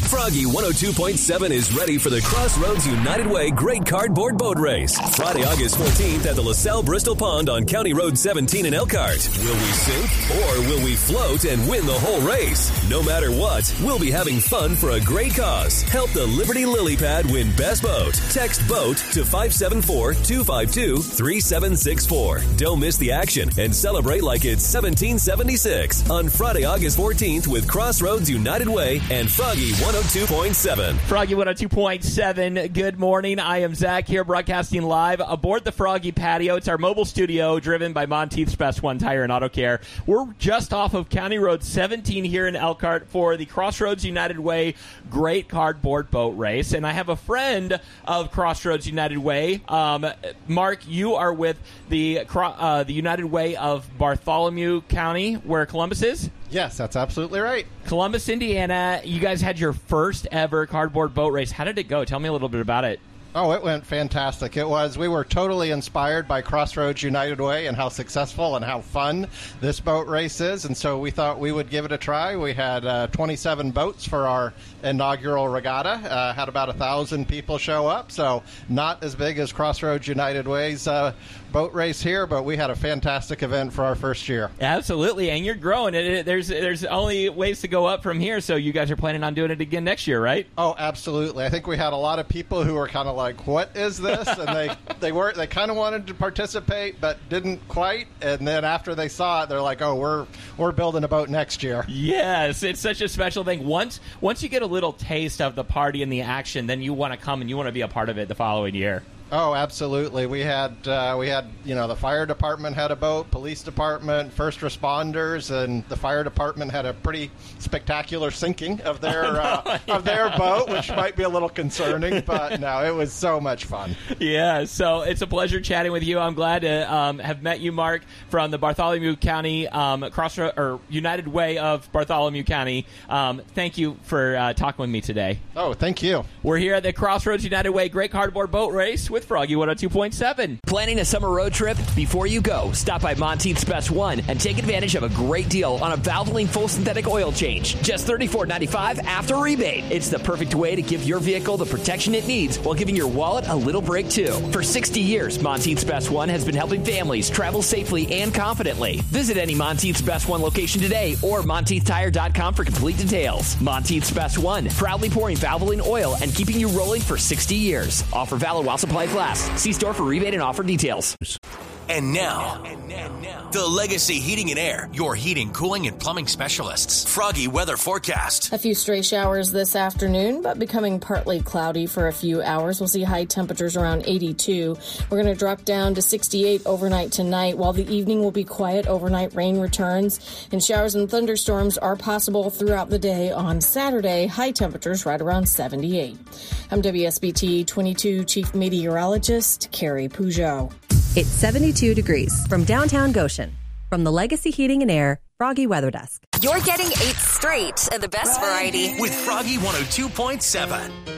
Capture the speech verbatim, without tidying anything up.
Froggy one oh two point seven is ready for the Crossroads United Way Great Cardboard Boat Race. Friday, August fourteenth at the LaSalle Bristol Pond on County Road seventeen in Elkhart. Will we sink or will we float and win the whole race? No matter what, we'll be having fun for a great cause. Help the Liberty Lily Pad win Best Boat. Text BOAT to five seven four, two five two, three seven six four. Don't miss the action and celebrate like it's seventeen seventy-six on Friday, August fourteenth with Crossroads United Way and Froggy one oh two point seven. Froggy one oh two point seven, good morning. I am Zach here broadcasting live aboard the Froggy patio. It's our mobile studio driven by Monteith's Best One Tire and Auto Care. We're just off of County Road seventeen here in Elkhart for the Crossroads United Way Great Cardboard Boat Race. And I have a friend of Crossroads United Way. Um, Mark, you are with the, uh, the United Way of Bartholomew County, where Columbus is? Yes, that's absolutely right. Columbus, Indiana. You guys had your first ever cardboard boat race. How did it go? Tell me a little bit about it. Oh, it went fantastic. It was, we were totally inspired by Crossroads United Way and how successful and how fun this boat race is. And so we thought we would give it a try. We had uh, twenty-seven boats for our inaugural regatta. Uh, had about a thousand people show up. So not as big as Crossroads United Way's uh, boat race here, but we had a fantastic event for our first year. Absolutely. And you're growing it. it there's, there's only ways to go up from here. So you guys are planning on doing it again next year, right? Oh, absolutely. I think we had a lot of people who were kind of like, like, what is this? And they they were they kind of wanted to participate but didn't quite. And then after they saw it, they're like, oh, we're we're building a boat next year. Yes, it's such a special thing. Once once you get a little taste of the party and the action, then you want to come and you want to be a part of it the following year. Oh, absolutely. We had, uh, we had, you know, the fire department had a boat, police department, first responders, and the fire department had a pretty spectacular sinking of their uh, know, yeah. of their boat, which might be a little concerning, but no, it was so much fun. Yeah, so it's a pleasure chatting with you. I'm glad to um, have met you, Mark, from the Bartholomew County um, Crossroad or United Way of Bartholomew County. Um, thank you for uh, talking with me today. Oh, thank you. We're here at the Crossroads United Way Great Cardboard Boat Race with Froggy one oh two point seven. Planning a summer road trip? Before you go, stop by Monteith's Best One and take advantage of a great deal on a Valvoline full synthetic oil change. Just thirty-four ninety-five after rebate. It's the perfect way to give your vehicle the protection it needs while giving your wallet a little break too. For sixty years, Monteith's Best One has been helping families travel safely and confidently. Visit any Monteith's Best One location today or Monteith Tire dot com for complete details. Monteith's Best One, proudly pouring Valvoline oil and keeping you rolling for sixty years. Offer valid while supplies last. See store for rebate and offer details. And now, and now, the Legacy Heating and Air, your heating, cooling, and plumbing specialists. Froggy weather forecast. A few stray showers this afternoon, but becoming partly cloudy for a few hours. We'll see high temperatures around eighty-two. We're going to drop down to sixty-eight overnight tonight, while the evening will be quiet. Overnight rain returns, and showers and thunderstorms are possible throughout the day on Saturday. High temperatures right around seventy-eight. I'm W S B T twenty-two Chief Meteorologist Carrie Peugeot. It's seventy-two degrees from downtown Goshen. From the Legacy Heating and Air Froggy Weather Desk. You're getting eight straight of the best variety. With Froggy one oh two point seven.